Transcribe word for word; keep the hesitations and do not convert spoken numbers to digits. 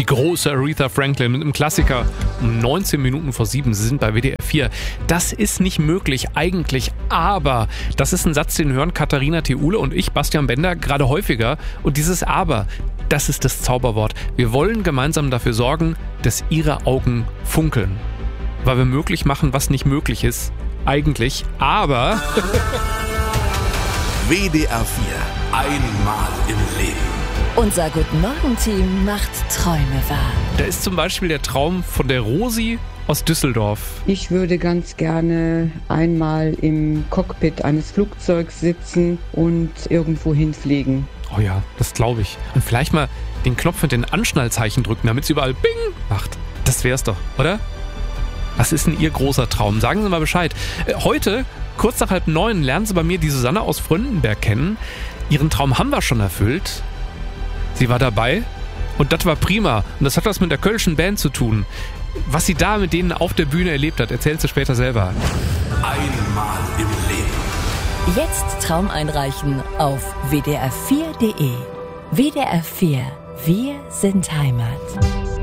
große Aretha Franklin mit einem Klassiker um neunzehn Minuten vor sieben. Sie sind bei W D R vier. Das ist nicht möglich eigentlich, aber das ist ein Satz, den hören Katharina Theule und ich, Bastian Bender, gerade häufiger. Und dieses Aber, das ist das Zauberwort. Wir wollen gemeinsam dafür sorgen, dass Ihre Augen funkeln. Weil wir möglich machen, was nicht möglich ist. Eigentlich, aber... W D R vier. Einmal im Leben. Unser Guten-Morgen-Team macht Träume wahr. Da ist zum Beispiel der Traum von der Rosi aus Düsseldorf. Ich würde ganz gerne einmal im Cockpit eines Flugzeugs sitzen und irgendwo hinfliegen. Oh ja, das glaube ich. Und vielleicht mal den Knopf mit den Anschnallzeichen drücken, damit es überall Bing macht. Das wär's doch, oder? Was ist denn Ihr großer Traum? Sagen Sie mal Bescheid. Heute, kurz nach halb neun, lernen Sie bei mir die Susanne aus Fröndenberg kennen. Ihren Traum haben wir schon erfüllt. Sie war dabei und das war prima. Und das hat was mit der Kölschen Band zu tun. Was sie da mit denen auf der Bühne erlebt hat, erzählt sie später selber. Einmal im Leben. Jetzt Traum einreichen auf w d r vier punkt d e. W D R vier. Wir sind Heimat.